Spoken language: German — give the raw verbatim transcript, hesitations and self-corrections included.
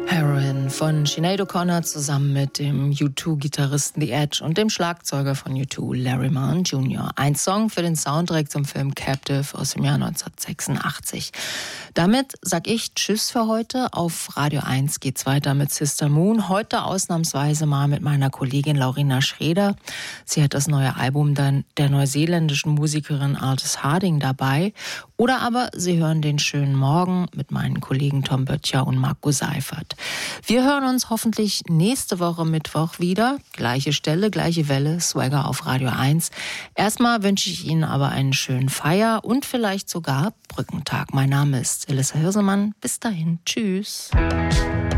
Heroin von Sinead O'Connor zusammen mit dem U zwei Gitarristen The Edge und dem Schlagzeuger von U zwei Larry Mullen Junior Ein Song für den Soundtrack zum Film Captive aus dem Jahr neunzehnhundertsechsundachtzig. Damit sag ich Tschüss für heute. Auf Radio eins geht's weiter mit Sister Moon. Heute ausnahmsweise mal mit meiner Kollegin Laurina Schreder. Sie hat das neue Album der, der neuseeländischen Musikerin Aldous Harding dabei. Oder aber Sie hören den schönen Morgen mit meinen Kollegen Tom Böttcher und Marco Seifert. Wir hören uns hoffentlich nächste Woche Mittwoch wieder. Gleiche Stelle, gleiche Welle, Swagger auf Radio eins. Erstmal wünsche ich Ihnen aber einen schönen Feier- und vielleicht sogar Brückentag. Mein Name ist Elissa Hirsemann. Bis dahin. Tschüss.